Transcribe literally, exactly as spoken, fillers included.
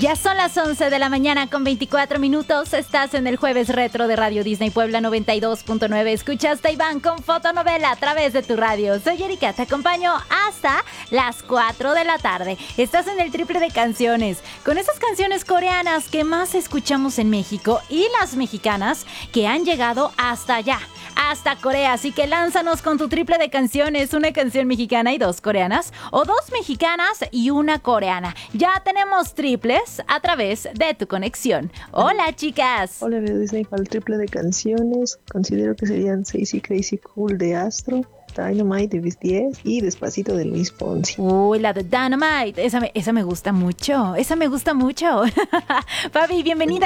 Ya son las once de la mañana con veinticuatro minutos. Estás en el Jueves Retro de Radio Disney Puebla noventa y dos punto nueve. Escuchaste a Iván con Fotonovela a través de tu radio. Soy Erika, te acompaño hasta las cuatro de la tarde. Estás en el triple de canciones, con esas canciones coreanas que más escuchamos en México y las mexicanas que han llegado hasta allá, hasta Corea. Así que lánzanos con tu triple de canciones, una canción mexicana y dos coreanas, o dos mexicanas y una coreana. Ya tenemos triples a través de tu conexión. Hola, chicas. Hola, Radio Disney. Para el triple de canciones, considero que serían Sexy Crazy Cool de Astro, Dynamite de B T S y Despacito de Luis Fonsi. Uy, la de Dynamite, esa me, esa me gusta mucho, esa me gusta mucho. Fabi, bienvenida.